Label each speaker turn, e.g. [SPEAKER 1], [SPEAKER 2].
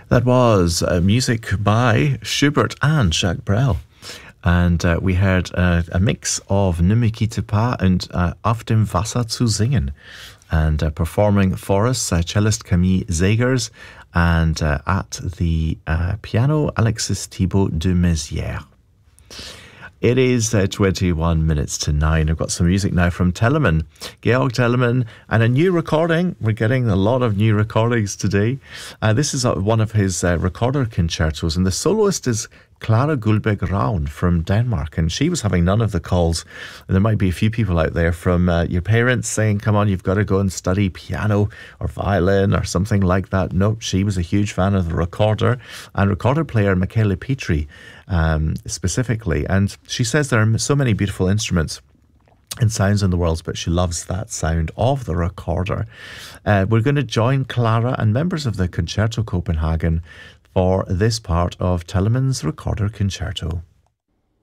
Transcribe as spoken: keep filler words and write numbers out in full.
[SPEAKER 1] That was uh, music by Schubert and Jacques Brel. And uh, we heard uh, a mix of Ne me quitte pas and uh, Auf dem Wasser zu singen. And uh, performing for us, uh, cellist Camille Zegers, and uh, at the uh, piano, Alexis Thibault de Mézières. It is uh, twenty-one minutes to nine. I've got some music now from Telemann, Georg Telemann, and a new recording. We're getting a lot of new recordings today. Uh, this is uh, one of his uh, recorder concertos, and the soloist is Clara Gullberg Raun from Denmark, and she was having none of the calls. There might be a few people out there from uh, your parents saying, come on, you've got to go and study piano or violin or something like that. No, she was a huge fan of the recorder and recorder player Michele Petri um, specifically. And she says there are so many beautiful instruments and sounds in the world, but she loves that sound of the recorder. Uh, we're going to join Clara and members of the Concerto Copenhagen for this part of Telemann's Recorder Concerto.